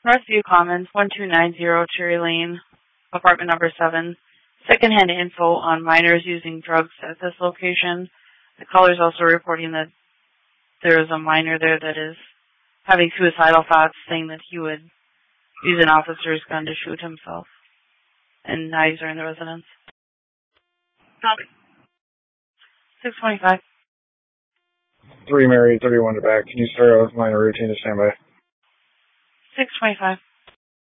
Northview Commons, 1290 Cherry Lane, apartment number 7. Secondhand info on minors using drugs at this location. The caller is also reporting that there is a minor there that is having suicidal thoughts, saying that he would use an officer's gun to shoot himself. And knives are in the residence. 625. 3 Mary, 31 to back. Can you start a minor routine to standby? 625.